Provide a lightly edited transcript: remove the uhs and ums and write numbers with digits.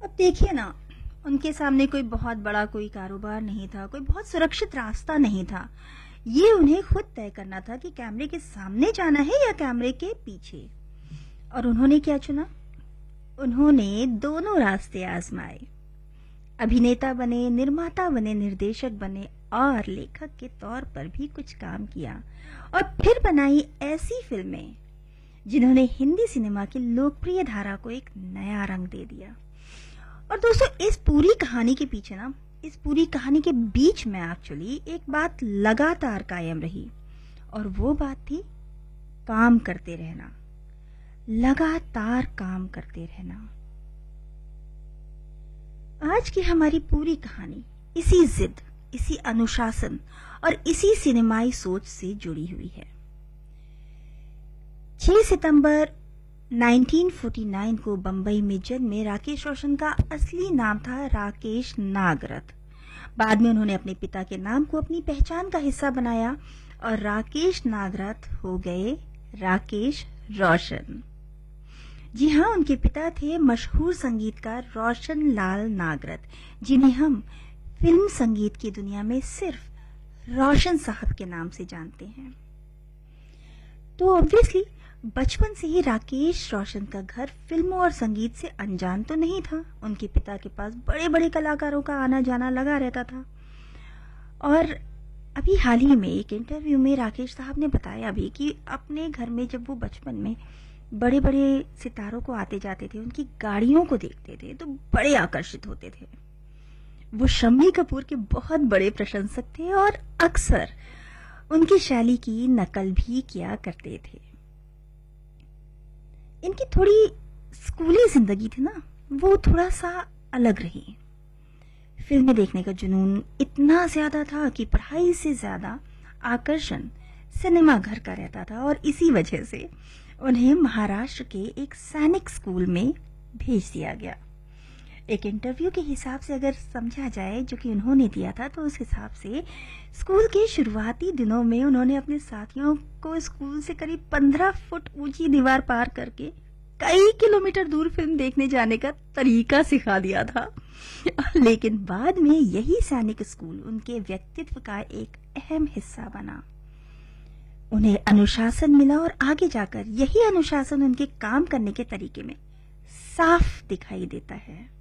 अब देखिए ना, उनके सामने कोई बहुत बड़ा कोई कारोबार नहीं था, कोई बहुत सुरक्षित रास्ता नहीं था। ये उन्हें खुद तय करना था कि कैमरे के सामने जाना है या कैमरे के पीछे। और उन्होंने क्या चुना? उन्होंने दोनों रास्ते आजमाए। अभिनेता बने, निर्माता बने, निर्देशक बने और लेखक के तौर पर भी कुछ काम किया। और फिर बनाई ऐसी फिल्में जिन्होंने हिंदी सिनेमा की लोकप्रिय धारा को एक नया रंग दे दिया। और दोस्तों, इस पूरी कहानी के पीछे ना, इस पूरी कहानी के बीच में एक्चुअली एक बात लगातार कायम रही, और वो बात थी काम करते रहना, लगातार काम करते रहना। आज की हमारी पूरी कहानी इसी जिद, इसी अनुशासन और इसी सिनेमाई सोच से जुड़ी हुई है। 6 सितंबर 1949 को बंबई में जन्मे राकेश रोशन का असली नाम था राकेश नागरथ। बाद में उन्होंने अपने पिता के नाम को अपनी पहचान का हिस्सा बनाया और राकेश नागरथ हो गए राकेश रोशन। जी हाँ, उनके पिता थे मशहूर संगीतकार रोशन लाल नागरथ, जिन्हें हम फिल्म संगीत की दुनिया में सिर्फ रोशन साहब के नाम से जानते हैं। तो ऑब्वियसली बचपन से ही राकेश रोशन का घर फिल्मों और संगीत से अनजान तो नहीं था। उनके पिता के पास बड़े बड़े कलाकारों का आना जाना लगा रहता था। और अभी हाल ही में एक इंटरव्यू में राकेश साहब ने बताया भी कि अपने घर में जब वो बचपन में बड़े बड़े सितारों को आते जाते थे, उनकी गाड़ियों को देखते थे तो बड़े आकर्षित होते थे। वो शम्मी कपूर के बहुत बड़े प्रशंसक थे और अक्सर उनकी शैली की नकल भी किया करते थे। इनकी थोड़ी स्कूली जिंदगी थी ना, वो थोड़ा सा अलग रही। फिल्में देखने का जुनून इतना ज्यादा था कि पढ़ाई से ज्यादा आकर्षण सिनेमा घर का रहता था, और इसी वजह से उन्हें महाराष्ट्र के एक सैनिक स्कूल में भेज दिया गया। एक इंटरव्यू के हिसाब से अगर समझा जाए जो कि उन्होंने दिया था, तो उस हिसाब से स्कूल के शुरुआती दिनों में उन्होंने अपने साथियों को स्कूल से करीब 15 फुट ऊंची दीवार पार करके कई किलोमीटर दूर फिल्म देखने जाने का तरीका सिखा दिया था। लेकिन बाद में यही सैनिक स्कूल उनके व्यक्तित्व का एक अहम हिस्सा बना। उन्हें अनुशासन मिला और आगे जाकर यही अनुशासन उनके काम करने के तरीके में साफ दिखाई देता है।